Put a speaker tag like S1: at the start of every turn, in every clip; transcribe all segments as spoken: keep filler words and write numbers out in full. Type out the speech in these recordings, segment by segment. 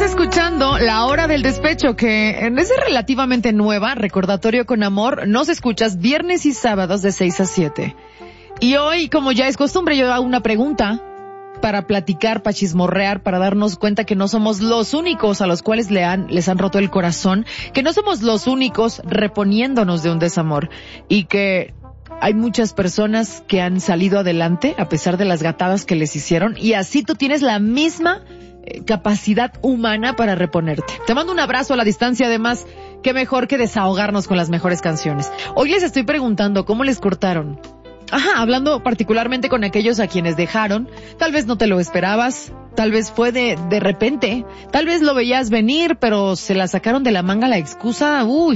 S1: Estás escuchando La Hora del Despecho, que es relativamente nueva, recordatorio con amor. Nos escuchas viernes y sábados de seis a siete. Y hoy, como ya es costumbre, yo hago una pregunta para platicar, para chismorrear, para darnos cuenta que no somos los únicos a los cuales le han, les han roto el corazón, que no somos los únicos reponiéndonos de un desamor, y que hay muchas personas que han salido adelante a pesar de las gatadas que les hicieron, y así tú tienes la misma eh, capacidad humana para reponerte. Te mando un abrazo a la distancia, además, qué mejor que desahogarnos con las mejores canciones. Hoy les estoy preguntando cómo les cortaron. Ajá, hablando particularmente con aquellos a quienes dejaron, tal vez no te lo esperabas, tal vez fue de, de repente, tal vez lo veías venir, pero se la sacaron de la manga la excusa, uy.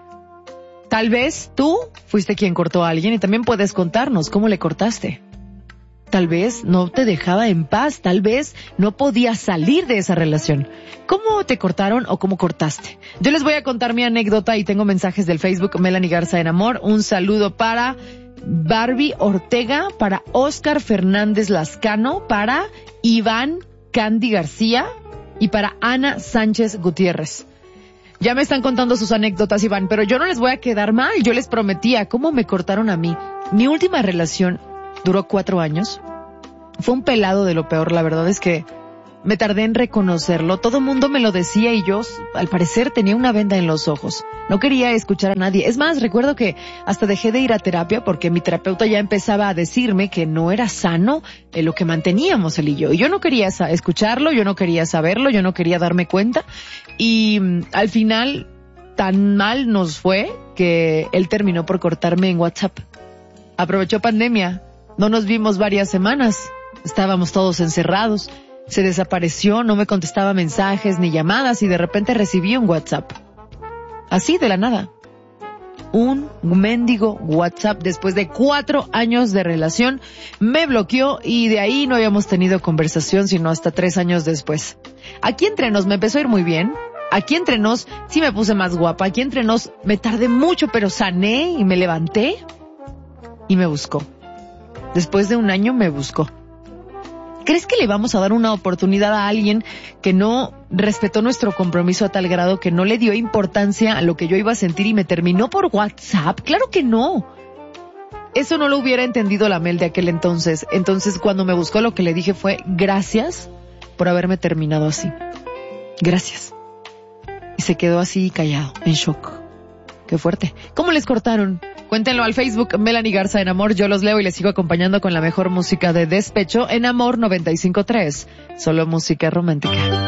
S1: Tal vez tú fuiste quien cortó a alguien y también puedes contarnos cómo le cortaste. Tal vez no te dejaba en paz, tal vez no podías salir de esa relación. ¿Cómo te cortaron o cómo cortaste? Yo les voy a contar mi anécdota y tengo mensajes del Facebook Melanie Garza en Amor. Un saludo para Barbie Ortega, para Oscar Fernández Lascano, para Iván Candy García y para Ana Sánchez Gutiérrez. Ya me están contando sus anécdotas, Iván, pero yo no les voy a quedar mal. Yo les prometía cómo me cortaron a mí. Mi última relación duró cuatro años. Fue un pelado de lo peor. La verdad es que me tardé en reconocerlo. Todo el mundo me lo decía y yo, al parecer, tenía una venda en los ojos. No quería escuchar a nadie. Es más, recuerdo que hasta dejé de ir a terapia porque mi terapeuta ya empezaba a decirme que no era sano eh, lo que manteníamos él y yo. Y yo no quería escucharlo, yo no quería saberlo, yo no quería darme cuenta. Y mm, al final, tan mal nos fue que él terminó por cortarme en WhatsApp. Aprovechó pandemia. No nos vimos varias semanas. Estábamos todos encerrados. Se desapareció, no me contestaba mensajes ni llamadas y de repente recibí un WhatsApp. Así de la nada. Un mendigo WhatsApp después de cuatro años de relación. Me bloqueó y de ahí no habíamos tenido conversación sino hasta tres años después. Aquí entre nos me empezó a ir muy bien. Aquí entre nos sí me puse más guapa. Aquí entre nos me tardé mucho pero sané y me levanté y me buscó. Después de un año me buscó. ¿Crees que le vamos a dar una oportunidad a alguien que no respetó nuestro compromiso a tal grado que no le dio importancia a lo que yo iba a sentir y me terminó por WhatsApp? ¡Claro que no! Eso no lo hubiera entendido la Mel de aquel entonces. Entonces, cuando me buscó, lo que le dije fue, gracias por haberme terminado así. Gracias. Y se quedó así callado, en shock. ¡Qué fuerte! ¿Cómo les cortaron? Cuéntenlo al Facebook Melanie Garza en Amor. Yo los leo y les sigo acompañando con la mejor música de despecho en Amor noventa y cinco punto tres. Solo música romántica.